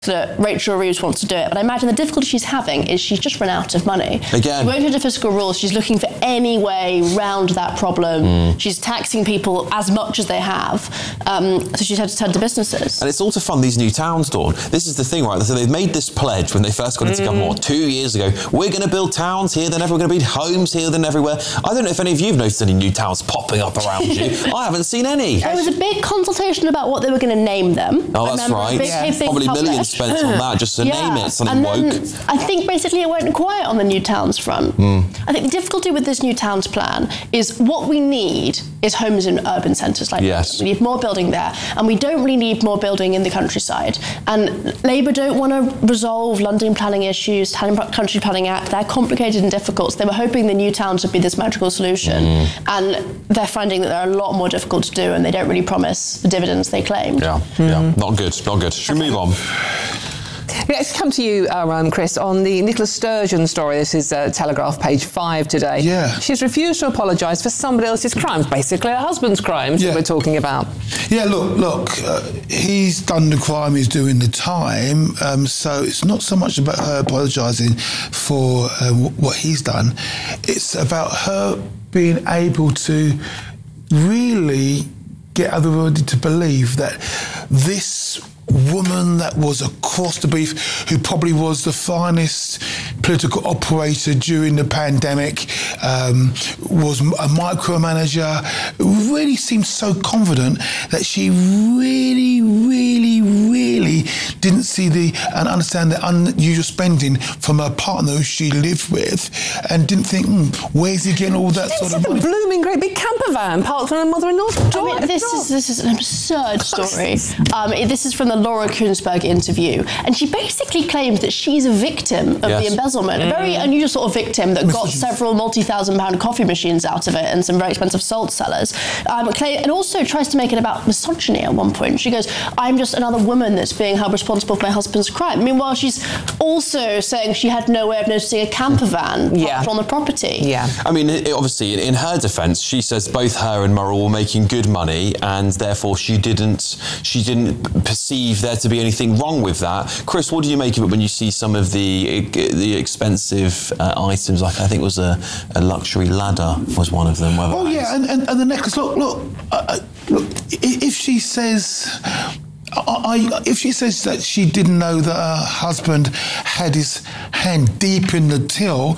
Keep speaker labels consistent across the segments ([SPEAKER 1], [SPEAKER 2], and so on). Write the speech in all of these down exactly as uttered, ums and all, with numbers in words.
[SPEAKER 1] that Rachel Reeves wants to do it, but I imagine the difficulty she's having is she's just run out of money.
[SPEAKER 2] Again.
[SPEAKER 1] She won't hit the fiscal rules. She's looking for any way round that problem. Mm. She's taxing people as much as they have, um, so she's had to turn to businesses.
[SPEAKER 2] And it's all to fund these new towns, Dawn. This is the thing, right? So they've made this pledge when they first got into mm. government, what, two years ago. We're going to build towns here, then everywhere. We're going to build homes here, then everywhere. I don't know if any of you have noticed any new towns popping up around you. I haven't seen any.
[SPEAKER 1] There was a big consultation about what they were going to name them.
[SPEAKER 2] Oh, that's right.
[SPEAKER 1] Big,
[SPEAKER 2] yeah.
[SPEAKER 1] big
[SPEAKER 2] Probably
[SPEAKER 1] published.
[SPEAKER 2] millions spent on that just to
[SPEAKER 1] yeah.
[SPEAKER 2] name it something
[SPEAKER 1] and
[SPEAKER 2] woke.
[SPEAKER 1] I think basically it went quiet on the new towns front. Mm. I think the difficulty with this new towns plan is what we need is homes in urban centres. Like
[SPEAKER 2] yes.
[SPEAKER 1] we need more building there, and we don't really need more building in the countryside. And Labour don't want to resolve London planning issues, Country Planning Act. They're complicated and difficult. So they were hoping the new towns would be this magical solution, mm. and they're finding that they're a lot more difficult to do, and they don't really promise the dividends they claimed.
[SPEAKER 2] Yeah, mm. yeah, not good, not good. Should we move on?
[SPEAKER 3] Let's come to you, uh, um, Chris, on the Nicola Sturgeon story. This is uh, Telegraph, page five today.
[SPEAKER 4] Yeah.
[SPEAKER 3] She's refused to apologise for somebody else's crimes, basically her husband's crimes yeah. that we're talking about.
[SPEAKER 4] Yeah, look, look, uh, he's done the crime, he's doing the time, um, so it's not so much about her apologising for uh, w- what he's done. It's about her being able to really get everybody to believe that this woman that was across the beef, who probably was the finest political operator during the pandemic, um, was a micromanager, really seemed so confident that she really, really, really didn't see the and understand the unusual spending from her partner who she lived with, and didn't think, mm, where's he getting all that
[SPEAKER 3] she
[SPEAKER 4] sort of money?
[SPEAKER 3] The blooming great big camper van parked on her mother-in-law's door.
[SPEAKER 1] I mean, this is this is an absurd story. Um, this is from the Laura Kuenssberg interview, and she basically claims that she's a victim of
[SPEAKER 2] yes.
[SPEAKER 1] the embezzlement, mm. a very unusual sort of victim that got several multi-thousand pound coffee machines out of it and some very expensive salt cellars, um, and also tries to make it about misogyny at one point. She goes, I'm just another woman that's being held responsible for my husband's crime. Meanwhile, she's also saying she had no way of noticing a camper van
[SPEAKER 3] yeah.
[SPEAKER 1] parked on the property.
[SPEAKER 3] Yeah.
[SPEAKER 2] I mean, it, obviously, in her defence, she says both her and Murrell were making good money, and therefore she didn't she didn't perceive there to be anything wrong with that. Chris, what do you make of it when you see some of the the expensive uh, items? Like I think it was a, a luxury ladder was one of them.
[SPEAKER 4] Oh yeah, and, and, and the necklace. Look, look, uh, look. If she says. I, I, if she says that she didn't know that her husband had his hand deep in the till,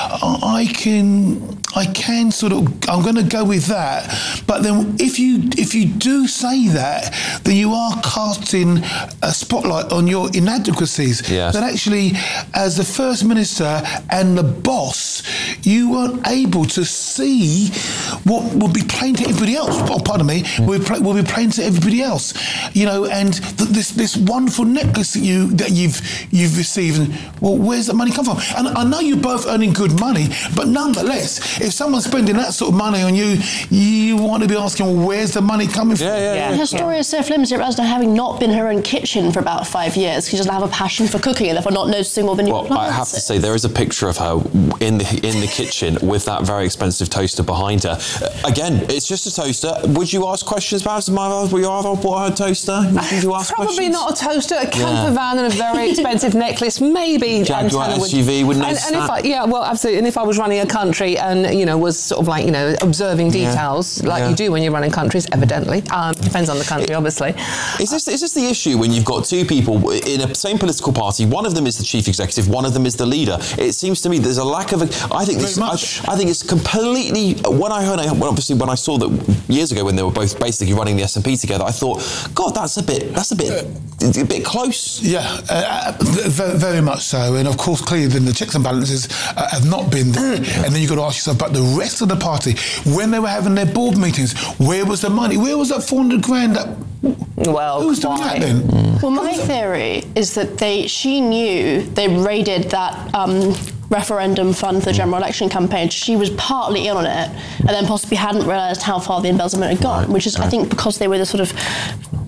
[SPEAKER 4] I can, I can sort of, I'm going to go with that. But then, if you, if you do say that, then you are casting a spotlight on your inadequacies.
[SPEAKER 2] Yes.
[SPEAKER 4] That actually, as the First Minister and the boss, you weren't able to see what would be plain to everybody else. Oh, pardon me, mm. will, be, will be plain to everybody else. You know, and th- this this wonderful necklace that you that you've you've received. And, well, where's that money come from? And I know you're both earning good money, but nonetheless, if someone's spending that sort of money on you, you want to be asking, well, where's the money coming from?
[SPEAKER 2] Yeah, yeah, yeah.
[SPEAKER 1] And her story is so flimsy, as to having not been her own kitchen for about five years. She doesn't have a passion for cooking, and therefore not noticing all the new
[SPEAKER 2] Well,
[SPEAKER 1] appliances.
[SPEAKER 2] I have to say, there is a picture of her in the in the kitchen with that very expensive toaster behind her. Uh, again, it's just a toaster. Would you ask questions about it? Would you have bought her a toaster? Would you ask
[SPEAKER 3] Probably
[SPEAKER 2] questions?
[SPEAKER 3] not a toaster, a camper
[SPEAKER 2] Yeah.
[SPEAKER 3] van and a very expensive necklace. Maybe
[SPEAKER 2] Jaguar
[SPEAKER 3] Antenna
[SPEAKER 2] S U V would
[SPEAKER 3] and,
[SPEAKER 2] notice
[SPEAKER 3] and if
[SPEAKER 2] that.
[SPEAKER 3] I, yeah, well, absolutely. And if I was running a country and, you know, was sort of like, you know, observing details
[SPEAKER 2] Yeah.
[SPEAKER 3] like
[SPEAKER 2] Yeah.
[SPEAKER 3] you do when you're running countries, evidently. Um, depends on the country, obviously.
[SPEAKER 2] Is this is this the issue when you've got two people in a same political party? One of them is the chief executive, one of them is the leader. It seems to me there's a lack of. A, I think this. I, I think it's completely. When I heard, well, obviously, when I saw that years ago when they were both basically running the S N P together, I thought, God, that's a bit. That's a bit. A bit close.
[SPEAKER 4] Yeah, uh, very, very much so. And of course, clearly, then the checks and balances uh, have not been there. And then you've got to ask yourself about the rest of the party. When they were having their board meetings, where was the money? Where was that four hundred grand? That,
[SPEAKER 3] well,
[SPEAKER 4] who was doing
[SPEAKER 3] why?
[SPEAKER 4] that then?
[SPEAKER 1] Well, my theory is that they she knew they raided that um, referendum fund for the general election campaign. She was partly in on it, and then possibly hadn't realised how far the embezzlement had gone,
[SPEAKER 2] Right.
[SPEAKER 1] which is,
[SPEAKER 2] Right.
[SPEAKER 1] I think, because they were the sort of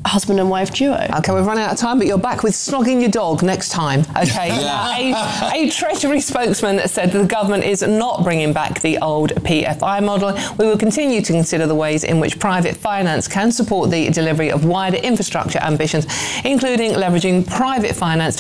[SPEAKER 1] husband and wife duo.
[SPEAKER 3] Okay, we've run out of time, but you're back with Snogging Your Dog next time. Okay.
[SPEAKER 2] Yeah.
[SPEAKER 3] a, a Treasury spokesman said that the government is not bringing back the old P F I model. We will continue to consider the ways in which private finance can support the delivery of wider infrastructure ambitions, including leveraging private finance